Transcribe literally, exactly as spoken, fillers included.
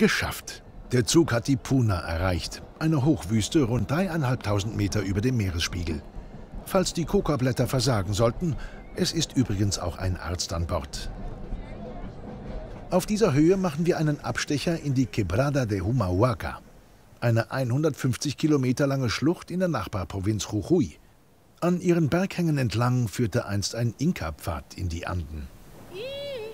Geschafft! Der Zug hat die Puna erreicht, eine Hochwüste rund dreieinhalbtausend Meter über dem Meeresspiegel. Falls die Kokablätter versagen sollten, es ist übrigens auch ein Arzt an Bord. Auf dieser Höhe machen wir einen Abstecher in die Quebrada de Humahuaca, eine hundertfünfzig Kilometer lange Schlucht in der Nachbarprovinz Jujuy. An ihren Berghängen entlang führte einst ein Inka-Pfad in die Anden.